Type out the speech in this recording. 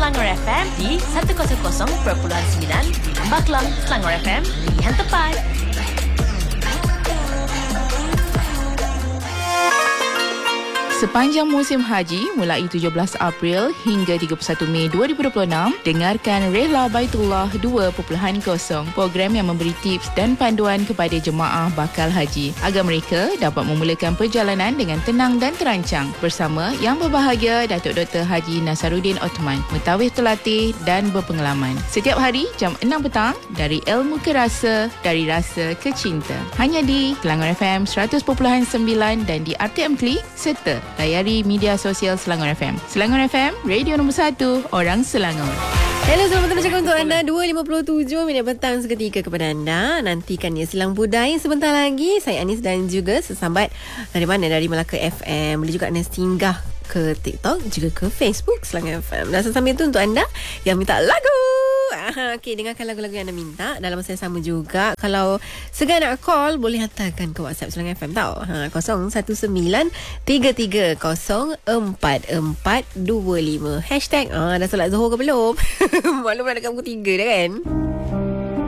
Selangor FM di 100.9 di Lembah Kelang. Selangor FM, pilihan tepat. Sepanjang musim haji mulai 17 April hingga 31 Mei 2026, dengarkan Rehla Baitullah 2.0, program yang memberi tips dan panduan kepada jemaah bakal haji agar mereka dapat memulakan perjalanan dengan tenang dan terancang bersama Yang Berbahagia Datuk Dr. Haji Nasaruddin Othman, mentawis terlatih dan berpengalaman. Setiap hari jam 6 petang, dari ilmu ke rasa, dari rasa ke cinta. Hanya di Selangor FM 100.9 dan di RTM Klik serta layari media sosial Selangor FM. Selangor FM, radio nombor 1 orang Selangor. Hello, selamat datang untuk anda. 2.57 minit petang seketika kepada anda. Nantikan ya Silang Budaya sebentar lagi. Saya Anis dan juga sesambat dari mana? Dari Melaka FM. Boleh juga anda singgah ke TikTok, juga ke Facebook Selangor FM. Dan sesambil itu untuk anda yang minta lagu. Okey, dengarkan lagu-lagu yang anda minta. Dalam masa yang sama juga, kalau segan nak call, boleh hantarkan ke WhatsApp Selangor FM tau. 01933044425. Hashtag dah solat Zuhur ke belum? Maklum dah dekat pukul 3 dah kan.